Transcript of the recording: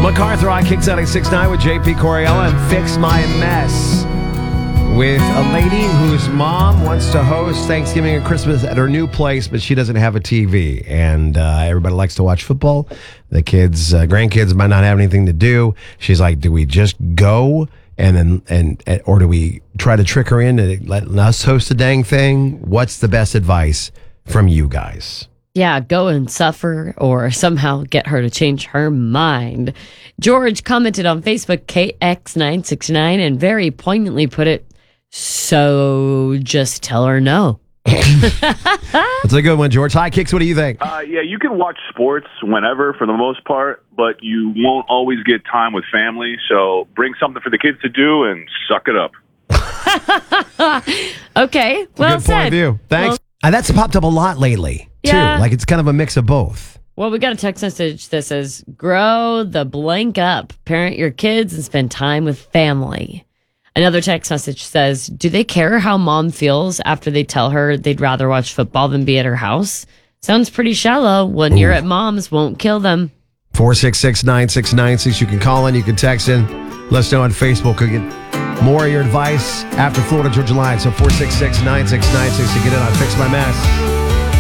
MacArthur on Kicks 96.9 with JP Coriella and Fix My Mess with a lady whose mom wants to host Thanksgiving and Christmas at her new place, but she doesn't have a TV. And everybody likes to watch football. The kids, grandkids might not have anything to do. She's like, do we just go or do we try to trick her into letting us host the dang thing? What's the best advice from you guys? Yeah, go and suffer or somehow get her to change her mind. George commented on Facebook, KX969, and very poignantly put it, so just tell her no. That's a good one, George. Hi, Kicks. What do you think? Yeah, you can watch sports whenever for the most part, but you won't always get time with family. So bring something for the kids to do and suck it up. Okay, well good said. Point of view. Thanks. That's popped up a lot lately, too. Yeah. Like it's kind of a mix of both. Well, we got a text message that says, grow the blank up, parent your kids, and spend time with family. Another text message says, do they care how mom feels after they tell her they'd rather watch football than be at her house? Sounds pretty shallow. When you're at mom's, won't kill them. 466-9696. You can call in, you can text in. Let us know on Facebook. We'll get more of your advice after Florida Georgia Line. So 466-9696 to get in on Fix My Mess.